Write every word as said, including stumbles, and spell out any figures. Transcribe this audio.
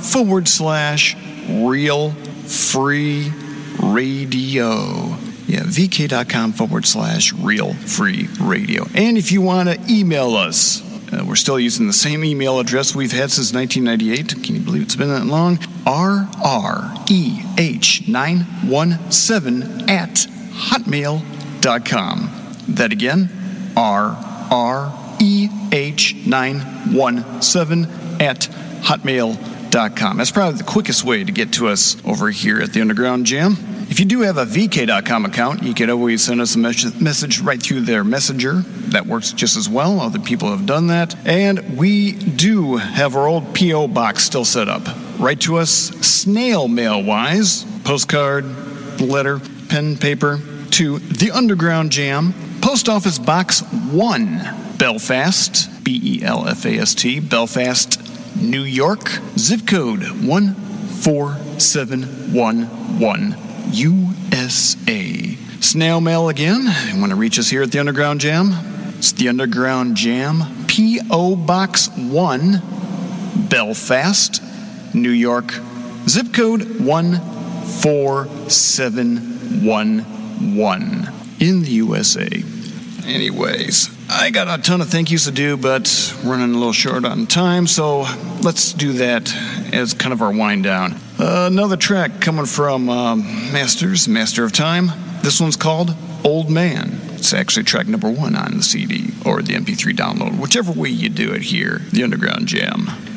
forward slash real free radio. Yeah, vk.com forward slash real free radio. And if you want to email us, uh, we're still using the same email address we've had since nineteen ninety-eight. Can you believe it's been that long? R R E H nine one seven at hotmail dot com. That again, R R E H nine one seven at hotmail dot com. That's probably the quickest way to get to us over here at the Underground Jam. If you do have a V K dot com account, you can always send us a mes- message right through their messenger. That works just as well. Other people have done that. And we do have our old P O box still set up. Write to us snail mail-wise, postcard, letter, pen, paper, to The Underground Jam, Post Office Box one, Belfast, B E L F A S T, Belfast, New York, zip code one four seven one one. U S A. Snail mail again. You want to reach us here at the Underground Jam? It's the Underground Jam, P O Box one, Belfast, New York, zip code one four seven one one in the U S A. Anyways, I got a ton of thank yous to do, but running a little short on time, so let's do that as kind of our wind down. Uh, another track coming from um, Masters, Master of Time. This one's called Old Man. It's actually track number one on the C D or the M P three download, whichever way you do it here, the Underground Jam.